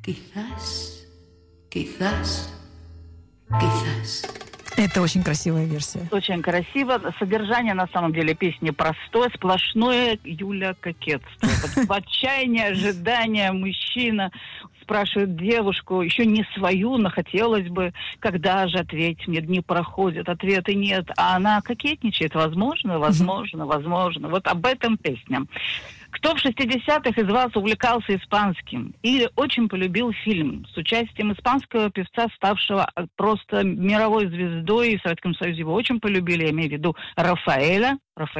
Quizás, quizás, quizás. Это очень красивая версия. Очень красиво. Содержание, на самом деле, песни простое, сплошное, Юля, кокетство. В отчаянии, ожидания мужчина спрашивает девушку, еще не свою, но хотелось бы, когда же, ответь мне, дни проходят, ответа нет. А она кокетничает, возможно. Вот об этом песня. Кто в 60-х из вас увлекался испанским или очень полюбил фильм с участием испанского певца, ставшего просто мировой звездой, и в Советском Союзе его очень полюбили, я имею в виду Рафаэля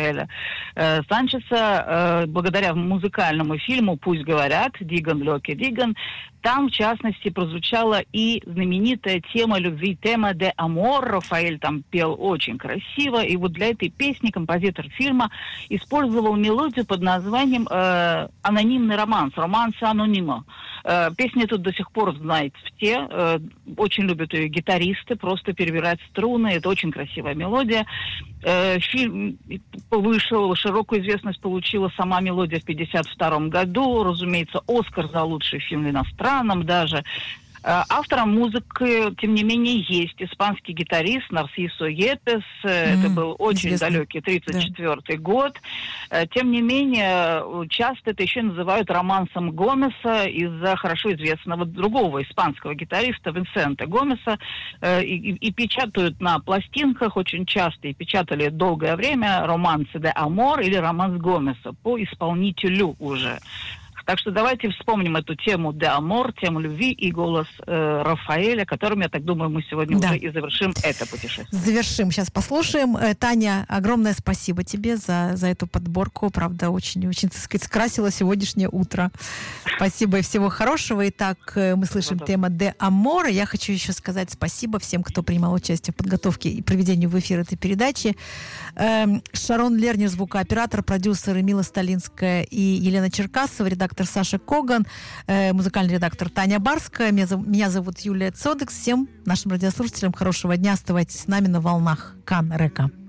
Санчеса, благодаря музыкальному фильму «Пусть говорят», «Диган, Лёки, Диган», там, в частности, прозвучала и знаменитая тема любви, тема «Де Амор». Рафаэль там пел очень красиво, и вот для этой песни композитор фильма использовал мелодию под названием «Анонимный романс», «Романс анонима». Песню тут до сих пор знают все, очень любят ее гитаристы, просто перебирать струны, это очень красивая мелодия. Фильм вышел, широкую известность получила сама мелодия в 1952 году, разумеется, Оскар за лучший фильм иностранном даже. Автором музыки, тем не менее, есть испанский гитарист Нарсисо Епес. Это был очень известный. Далекий 1934 год. Тем не менее, часто это еще называют романсом Гомеса из-за хорошо известного другого испанского гитариста Винсента Гомеса. И печатают на пластинках очень часто, и печатали долгое время романсы де Амор или романс Гомеса по исполнителю уже. Так что давайте вспомним эту тему «Де Амор», тему любви и голос Рафаэля, которым, я так думаю, мы сегодня уже и завершим это путешествие. Завершим, сейчас послушаем. Таня, огромное спасибо тебе за эту подборку. Правда, очень, так сказать, скрасила сегодняшнее утро. Спасибо и всего хорошего. Итак, мы слышим тему «Де Амор». Я хочу еще сказать спасибо всем, кто принимал участие в подготовке и проведении в эфир этой передачи. Шарон Лернер, звукооператор, продюсер Эмила Сталинская и Елена Черкасова, редактор Саша Коган, музыкальный редактор Таня Барская. Меня зовут Юлия Цодекс. Всем нашим радиослушателям хорошего дня. Оставайтесь с нами на волнах Кан Река.